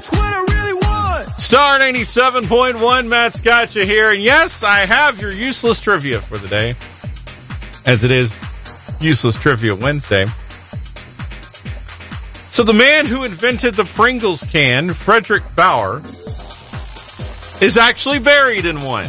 That's what I really want. Star 97.1, Matt's got you here. And yes, I have your useless trivia for the day, as it is Useless Trivia Wednesday. So the man who invented the Pringles can, Frederick Bauer, is actually buried in one.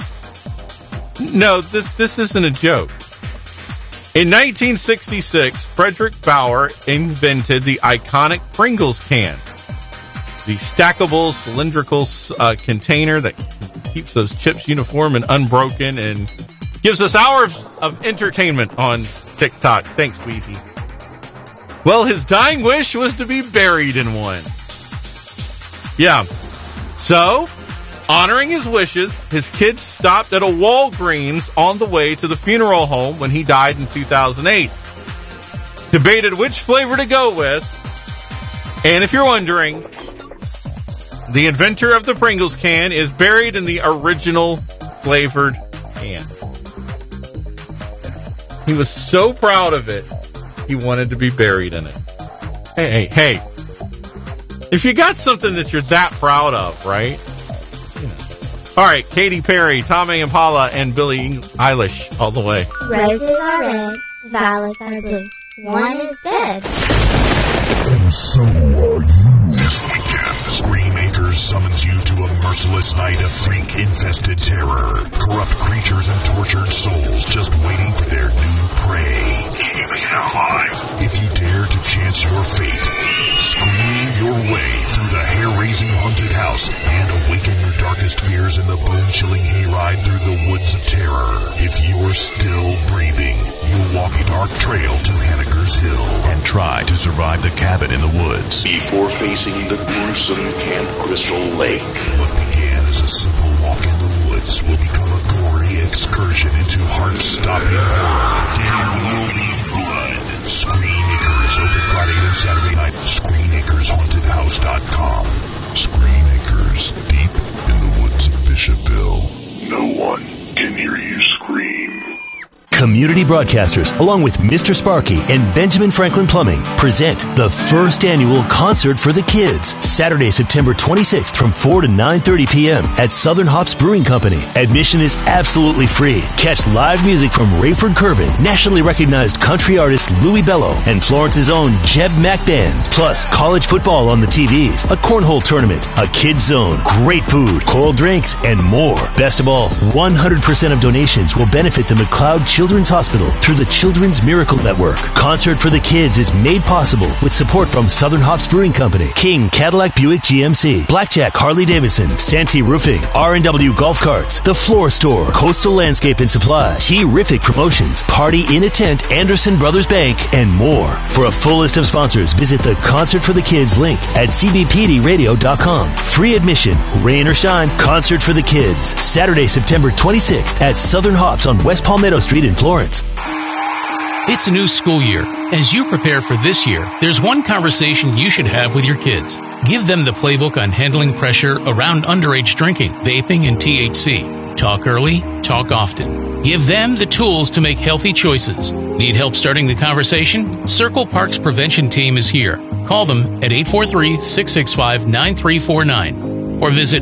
No, this isn't a joke. In 1966, Frederick Bauer invented the iconic Pringles can. The stackable cylindrical container that keeps those chips uniform and unbroken and gives us hours of entertainment on TikTok. Thanks, Weezy. Well, his dying wish was to be buried in one. Yeah. So, honoring his wishes, his kids stopped at a Walgreens on the way to the funeral home when he died in 2008. Debated which flavor to go with. And if you're wondering, the inventor of the Pringles can is buried in the original flavored can. He was so proud of it, he wanted to be buried in it. Hey. If you got something that you're that proud of, right? All right, Katy Perry, Tommy Impala, and Billie Eilish all the way. Roses are red, violets are blue. One is dead. And so are you. This weekend, Scream Acres summons you to a merciless night of freak-infested terror. Corrupt creatures and tortured souls just waiting for their new prey. Keeping it alive. If you dare to chance your fate, scream your way through the hair-raising haunted house and awaken your darkest fears in the bone-chilling hayride through the woods of terror. If you're still breathing, you'll walk a dark trail to Hanniker's Hill and try to survive the cabin in the woods before facing the gruesome Camp Crystal Lake. What began as a simple walk in the woods will become a gory excursion into heart-stopping horror. There will be blood. Screen Acres, open Fridays and Saturday night. ScreenAkersHauntedHouse.com. Screen Acres, deep in the woods of Bishopville. No one can hear you scream. Community Broadcasters, along with Mr. Sparky and Benjamin Franklin Plumbing, present the first annual Concert for the Kids, Saturday, September 26th from 4 to 9:30 p.m. at Southern Hops Brewing Company. Admission is absolutely free. Catch live music from Rayford Curvin, nationally recognized country artist Louis Bello, and Florence's own Jeb Mack Band, plus college football on the TVs, a cornhole tournament, a kids zone, great food, cold drinks, and more. Best of all, 100% of donations will benefit the McLeod Children's Hospital through the Children's Miracle Network. Concert for the Kids is made possible with support from Southern Hops Brewing Company, King Cadillac Buick GMC, Blackjack Harley Davidson, Santee Roofing, R&W Golf Carts, The Floor Store, Coastal Landscape and Supply, Terrific Promotions, Party in a Tent, Anderson Brothers Bank, and more. For a full list of sponsors, visit the Concert for the Kids link at cbpdradio.com. Free admission, rain or shine, Concert for the Kids. Saturday, September 26th at Southern Hops on West Palmetto Street in Florence. It's a new school year. As you prepare for this year, there's one conversation you should have with your kids. Give them the playbook on handling pressure around underage drinking, vaping, and THC. Talk early, talk often. Give them the tools to make healthy choices. Need help starting the conversation? Circle Park's prevention team is here. Call them at 843-665-9349 or visit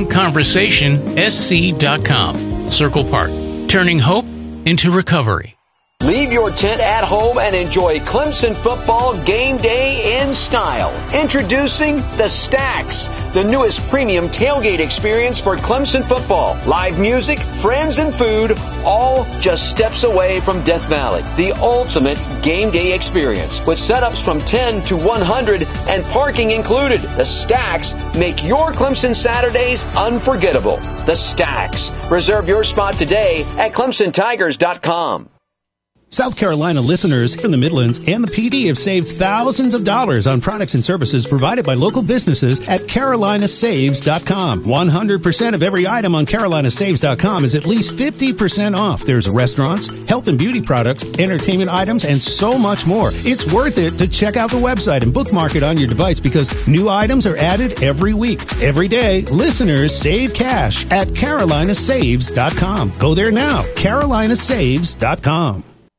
openconversationsc.com. Circle Park, turning hope into recovery. Leave your tent at home and enjoy Clemson football game day in style. Introducing the Stacks, the newest premium tailgate experience for Clemson football. Live music, friends, and food, all just steps away from Death Valley. The ultimate game day experience with setups from 10 to 100 and parking included. The Stacks make your Clemson Saturdays unforgettable. The Stacks. Reserve your spot today at ClemsonTigers.com. South Carolina listeners from the Midlands and the PD have saved thousands of dollars on products and services provided by local businesses at CarolinaSaves.com. 100% of every item on CarolinaSaves.com is at least 50% off. There's restaurants, health and beauty products, entertainment items, and so much more. It's worth it to check out the website and bookmark it on your device because new items are added every week. Every day, listeners save cash at CarolinaSaves.com. Go there now, CarolinaSaves.com.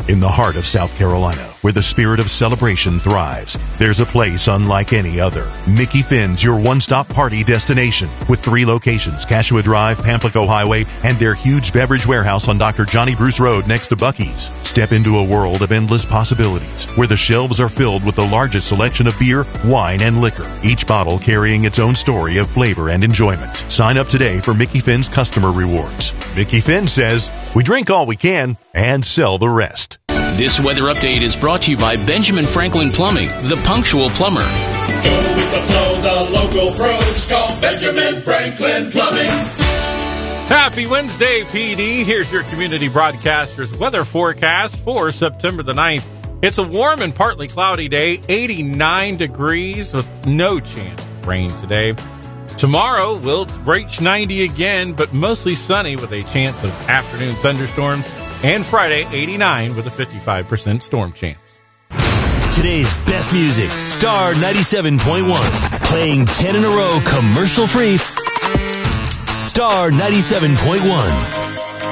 In the heart of South Carolina, where the spirit of celebration thrives, there's a place unlike any other. Mickey Finn's your one-stop party destination with 3 locations, Cashua Drive, Pamplico Highway, and their huge beverage warehouse on Dr. Johnny Bruce Road next to Buc-ee's. Step into a world of endless possibilities where the shelves are filled with the largest selection of beer, wine, and liquor, each bottle carrying its own story of flavor and enjoyment. Sign up today for Mickey Finn's customer rewards. Mickey Finn says, we drink all we can and sell the rest. This weather update is brought to you by Benjamin Franklin Plumbing, the punctual plumber. Go with the flow, the local pros call Benjamin Franklin Plumbing. Happy Wednesday, PD. Here's your community broadcaster's weather forecast for September the 9th. It's a warm and partly cloudy day, 89 degrees with no chance of rain today. Tomorrow will reach 90 again, but mostly sunny with a chance of afternoon thunderstorms. And Friday, 89 with a 55% storm chance. Today's best music, Star 97.1. Playing 10 in a row commercial free. Star 97.1.